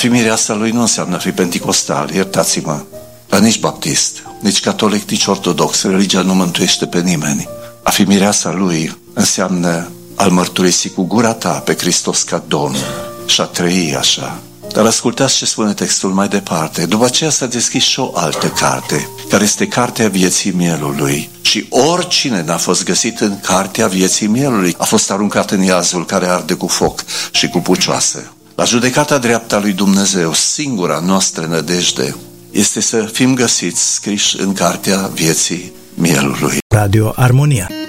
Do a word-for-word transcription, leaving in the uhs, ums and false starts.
fi mireasa lui nu înseamnă a fi penticostal, iertați-mă, dar nici baptist, nici catolic, nici ortodox. Religia nu mântuiește pe nimeni. A fi mireasa lui înseamnă a-L mărturisi cu gura ta pe Hristos ca Domn și a trăi așa. Dar ascultați ce spune textul mai departe. După aceea s-a deschis și o altă carte, care este cartea vieții mielului. Și oricine n-a fost găsit în cartea vieții mielului a fost aruncat în iazul care arde cu foc și cu pucioasă. La judecata dreaptă a lui Dumnezeu, singura noastră nădejde este să fim găsiți scriși în cartea vieții mielului. Radio Armonia.